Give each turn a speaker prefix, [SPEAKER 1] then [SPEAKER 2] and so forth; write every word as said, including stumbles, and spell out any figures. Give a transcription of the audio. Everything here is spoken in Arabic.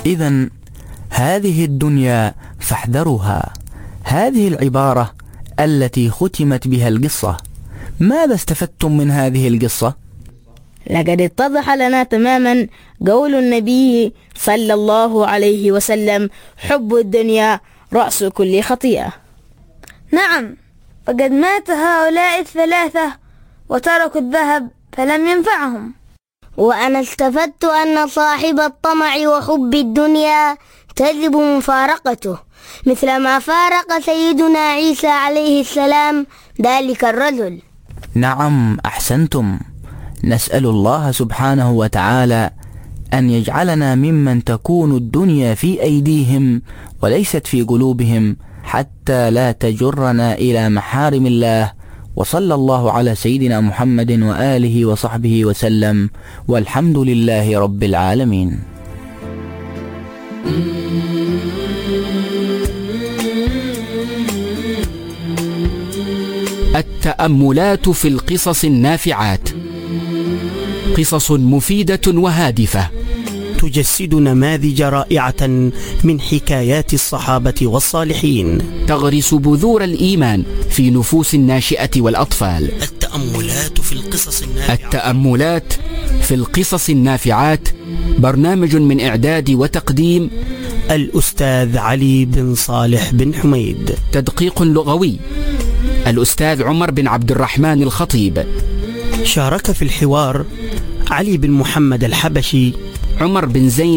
[SPEAKER 1] إذن هذه الدنيا فاحذرها. هذه العبارة التي ختمت بها القصة، ماذا استفدتم من هذه القصة؟
[SPEAKER 2] لقد اتضح لنا تماما قول النبي صلى الله عليه وسلم: حب الدنيا رأس كل خطيئة.
[SPEAKER 3] نعم، وقد مات هؤلاء الثلاثة وتركوا الذهب فلم ينفعهم.
[SPEAKER 4] وأنا استفدت أن صاحب الطمع وحب الدنيا تجب مفارقته، مثلما فارق سيدنا عيسى عليه السلام ذلك الرجل.
[SPEAKER 1] نعم، أحسنتم. نسأل الله سبحانه وتعالى أن يجعلنا ممن تكون الدنيا في أيديهم وليست في قلوبهم، حتى لا تجرنا إلى محارم الله. وصلى الله على سيدنا محمد وآله وصحبه وسلم، والحمد لله رب العالمين.
[SPEAKER 5] التأملات في القصص النافعات، قصص مفيدة وهادفة
[SPEAKER 6] تجسد نماذج رائعة من حكايات الصحابة والصالحين،
[SPEAKER 5] تغرس بذور الإيمان في نفوس الناشئة والأطفال.
[SPEAKER 6] التأملات في القصص النافعات
[SPEAKER 5] التأملات في القصص النافعات برنامج من إعداد وتقديم
[SPEAKER 6] الأستاذ علي بن صالح بن حميد.
[SPEAKER 5] تدقيق لغوي الأستاذ عمر بن عبد الرحمن الخطيب.
[SPEAKER 6] شارك في الحوار علي بن محمد الحبشي،
[SPEAKER 5] عمر بن زين